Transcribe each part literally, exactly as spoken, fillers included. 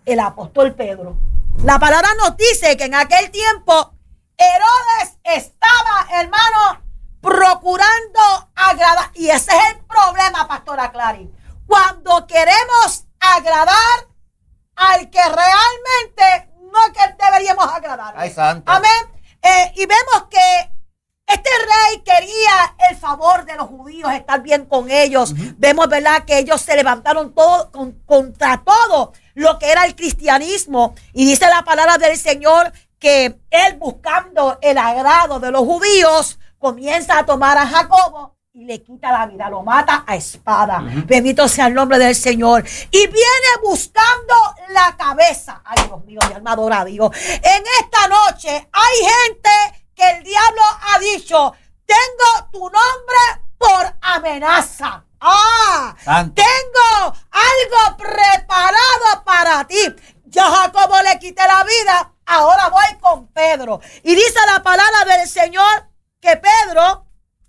el apóstol Pedro. La palabra nos dice que en aquel tiempo Herodes estaba, hermano, procurando agradar. Y ese es el problema, pastora Clary. Cuando queremos agradar al que realmente no es que deberíamos agradar. Ay, santo. Amén. Eh, y vemos que este rey quería el favor de los judíos, estar bien con ellos. Uh-huh. Vemos, ¿verdad?, que ellos se levantaron todo, con, contra todo lo que era el cristianismo. Y dice la palabra del Señor que él, buscando el agrado de los judíos, comienza a tomar a Jacobo y le quita la vida, lo mata a espada. Uh-huh. Bendito sea el nombre del Señor. Y viene buscando la cabeza. Ay, Dios mío, mi alma adora a Dios. En esta noche hay gente que el diablo ha dicho: tengo tu nombre por amenaza. Ah, Santo. Tengo algo preparado para ti. Ya Jacobo le quité la vida, ahora voy con Pedro. Y dice la palabra del Señor que Pedro,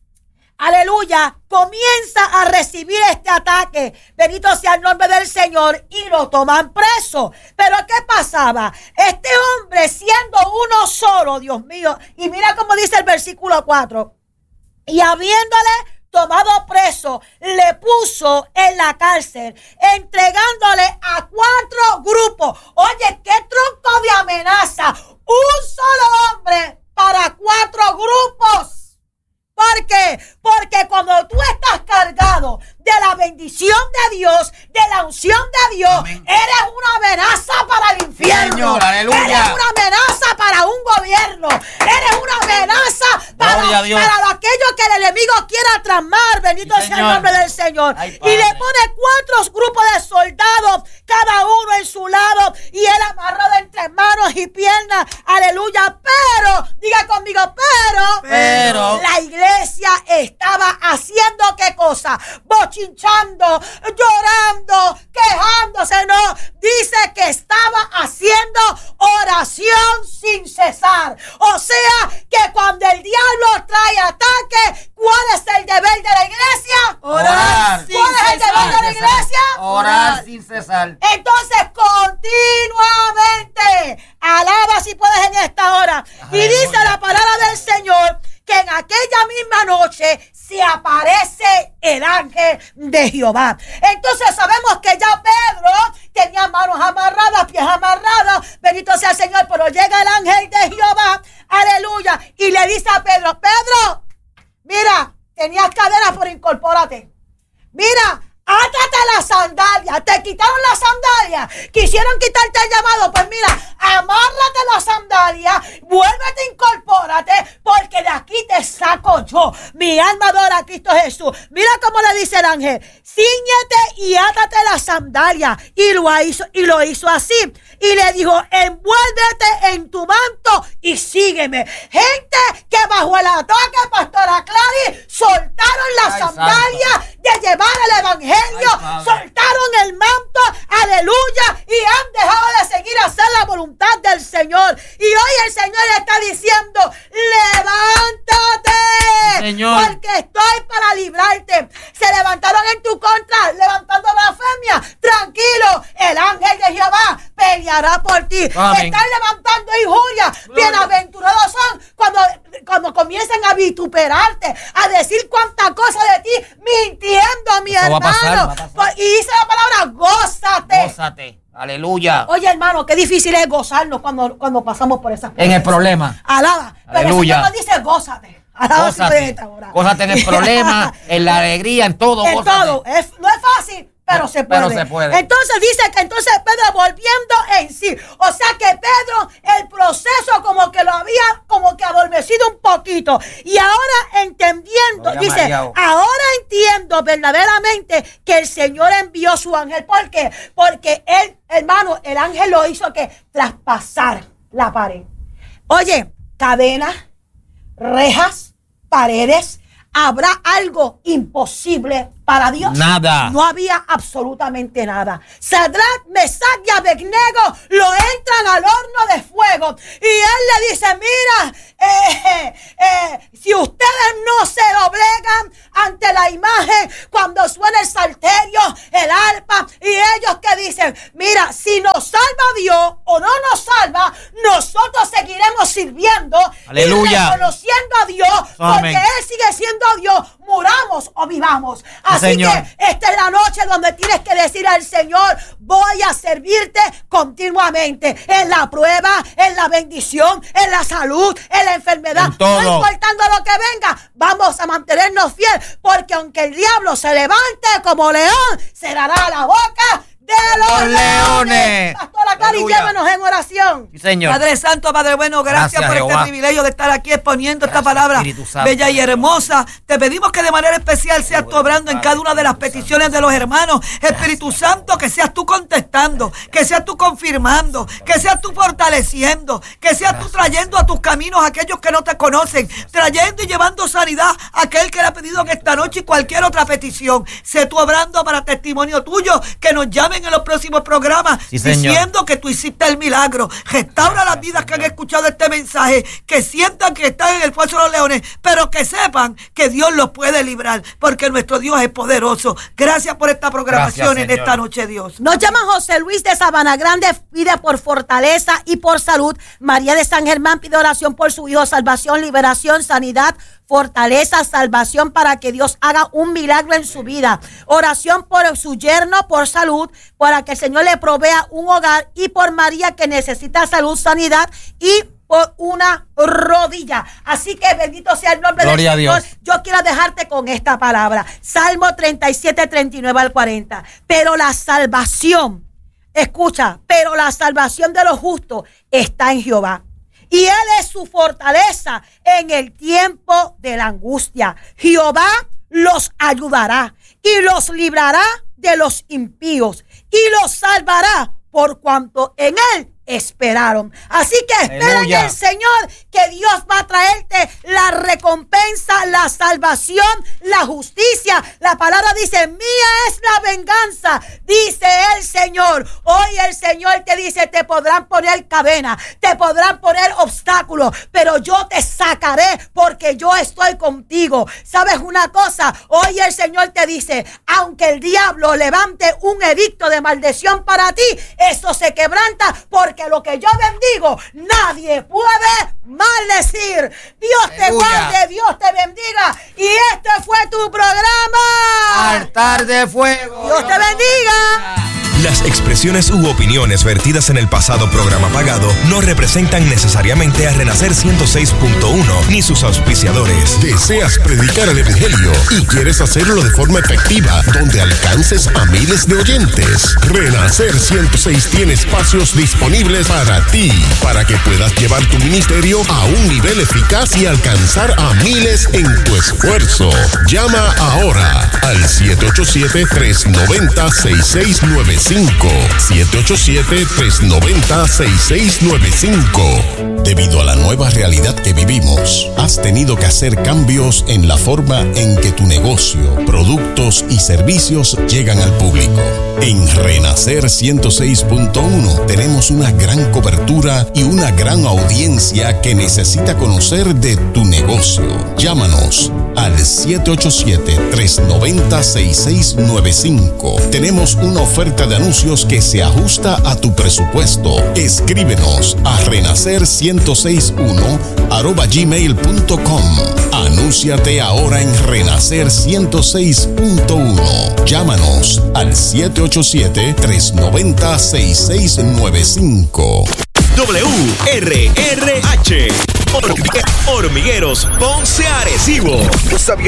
aleluya, comienza a recibir este ataque. Bendito sea el nombre del Señor, y lo toman preso. Pero ¿qué pasaba? Este hombre, siendo uno solo, Dios mío, y mira cómo dice el versículo cuatro, y habiéndole tomado preso, le puso en la cárcel, entregándole a cuatro grupos. Oye, qué tronco de amenaza. Un solo hombre para cuatro grupos. ¿Por qué? Porque cuando tú estás cargado de la bendición de Dios, de la unción de Dios, amén, eres una amenaza para el infierno. Señor, aleluya. Eres una amenaza para un gobierno. Eres una amenaza para, para aquello que el enemigo quiera tramar. Bendito sí, sea el nombre del Señor. Ay, y le pone cuatro grupos de soldados, cada uno en su lado, y él amarrado entre manos y piernas. Aleluya. Pero, diga conmigo, pero, pero la iglesia estaba haciendo ¿qué cosa? Bochinchando, llorando, quejándose. No, dice que estaba haciendo oración sin cesar. O sea, que cuando el diablo trae ataque, ¿cuál es el deber de la iglesia? Orar. ¿Cuál es el deber de la iglesia? Orar sin cesar. Entonces, continuamente, alaba si puedes en esta hora. Y dice la palabra del Señor que en aquella misma noche se aparece el ángel de Jehová. Entonces sabemos que ya Pedro tenía manos amarradas, pies amarrados, bendito sea el Señor, pero llega el ángel de Jehová, aleluya, y le dice a Pedro: Pedro, mira, tenías cadenas, pero incorpórate. Mira, átate la sandalia. Te quitaron la sandalia, quisieron quitarte el llamado. Pues mira, amárrate la sandalia, vuélvete, incorpórate, porque de aquí te saco yo. Mi alma adora a Cristo Jesús. Mira cómo le dice el ángel: cíñete y átate la sandalia. Y lo hizo, y lo hizo así. Y le dijo: envuélvete en tu manto y sígueme. Gente que bajo el ataque, pastora Clary, soltaron la Ay, sandalia santo. de llevar el evangelio. Ay, soltaron el manto, aleluya, y han dejado de seguir a hacer la voluntad del Señor. Y hoy el Señor está diciendo: levántate, Señor, porque estoy para librarte. Se levantaron en tu contra, levantando blasfemia. Tranquilo, el ángel de Jehová peleará por ti. Amén. Están levantando injuria. Bienaventurados son cuando, cuando comiencen a vituperarte, a decir cuánta cosa de ti, mintiendo, mi Eso hermano. Va a pasar, va a pasar. Y dice la palabra: gózate. Gózate. Aleluya. Oye, hermano, qué difícil es gozarnos cuando, cuando pasamos por esas cosas. En el problema. Alaba. Aleluya. Pero el Señor dice: gózate. Alaba. Gózate. Gózate en el problema, en la alegría, en todo. En gózate. todo. Es, no es fácil, pero se puede. Pero se puede. Entonces dice que entonces Pedro volviendo en sí. O sea que Pedro, el proceso como que lo había como que adormecido un poquito. Y ahora entendiendo, dice, mareado. Ahora entiendo verdaderamente que el Señor envió su ángel. ¿Por qué? Porque él, hermano, el ángel lo hizo que traspasar la pared. Oye, cadenas, rejas, paredes. ¿Habrá algo imposible para Dios? Nada. No había absolutamente nada. Sadrach, Mesach y Abednego lo entran al horno de fuego. Y él le dice: mira, eh, eh, si ustedes no se doblegan ante la imagen cuando suena el salterio, el arpa, y ellos que dicen: mira, si no nos salva Dios o no nos salva, nosotros seguiremos sirviendo. Aleluya. Y reconociendo a Dios, Amén. porque Él sigue siendo Dios, muramos o vivamos. Así Señor. que esta es la noche donde tienes que decir al Señor: voy a servirte continuamente, en la prueba, en la bendición, en la salud, en la enfermedad, en todo. no importando lo que venga, vamos a mantenernos fiel, porque aunque el diablo se levante como león, cerrará la boca de los, los leones. leones. Pastora Cari, Aleluya. llévenos en oración. Sí, Señor. Padre Santo, Padre Bueno, gracias, Gracias, por Jehová. este privilegio de estar aquí exponiendo Gracias, esta palabra Espíritu Santo. bella y hermosa. Te pedimos que de manera especial seas tú obrando en cada una de las peticiones de los hermanos. Espíritu Santo, que seas tú contestando, que seas tú confirmando, que seas tú fortaleciendo, que seas tú trayendo a tus caminos a aquellos que no te conocen, trayendo y llevando sanidad a aquel que le ha pedido en esta noche y cualquier otra petición. Sé tú obrando para testimonio tuyo, que nos llamen en los próximos programas. Programa, sí, diciendo que tú hiciste el milagro. Restaura Gracias, las vidas Señor. Que han escuchado este mensaje, que sientan que están en el foso de los leones, pero que sepan que Dios los puede librar, porque nuestro Dios es poderoso. Gracias por esta programación. Gracias, en Señor. Esta noche, Dios. Nos llama José Luis de Sabana Grande, pide por fortaleza y por salud. María de San Germán pide oración por su hijo, salvación, liberación, sanidad, fortaleza, salvación, para que Dios haga un milagro en su vida. Oración por su yerno, por salud, para que el Señor le provea un hogar, y por María, que necesita salud, sanidad y por una rodilla. Así que bendito sea el nombre Gloria del Señor. a Dios. Yo quiero dejarte con esta palabra. Salmo treinta y siete, treinta y nueve al cuarenta. Pero la salvación, escucha, pero la salvación de los justos está en Jehová, y Él es su fortaleza en el tiempo de la angustia. Jehová los ayudará y los librará de los impíos, y los salvará por cuanto en Él esperaron. Así que espera en el Señor, que Dios va a traerte la recompensa, la salvación, la justicia. La palabra dice: mía es la venganza, dice el Señor. Hoy el Señor te dice: te podrán poner cadena, te podrán poner obstáculos, pero yo te sacaré, porque yo estoy contigo. ¿Sabes una cosa? Hoy el Señor te dice: aunque el diablo levante un edicto de maldición para ti, eso se quebranta, porque que lo que yo bendigo, nadie puede maldecir. Dios te Aleluya. guarde, Dios te bendiga. Y este fue tu programa. Altar de fuego. Dios te bendiga. Las expresiones u opiniones vertidas en el pasado programa pagado no representan necesariamente a Renacer ciento seis punto uno ni sus auspiciadores. ¿Deseas predicar el evangelio y quieres hacerlo de forma efectiva, donde alcances a miles de oyentes? Renacer ciento seis tiene espacios disponibles para ti, para que puedas llevar tu ministerio a un nivel eficaz y alcanzar a miles en tu esfuerzo. Llama ahora al siete ocho siete, tres nueve cero, seis seis nueve cinco. siete ocho siete, tres nueve cero, seis seis nueve cinco. Debido a la nueva realidad que vivimos, has tenido que hacer cambios en la forma en que tu negocio, productos y servicios llegan al público. En Renacer ciento seis punto uno tenemos una gran cobertura y una gran audiencia que necesita conocer de tu negocio. Llámanos al siete ocho siete, tres nueve cero, seis seis nueve cinco. Tenemos una oferta de anuncios que se ajusta a tu presupuesto. Escríbenos a renacer ciento seis punto uno arroba gmail punto com. Anúnciate ahora en Renacer ciento seis punto uno. Llámanos al siete ocho siete, tres nueve cero, seis seis nueve cinco. W R R H Hormigueros Ponce Arecibo.